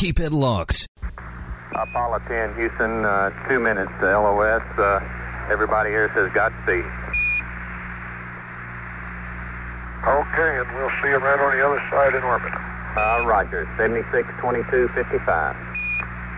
Keep it locked. Apollo 10, Houston, 2 minutes to LOS. Everybody here says Godspeed. Okay, and we'll see you right on the other side in orbit. Roger, 762255.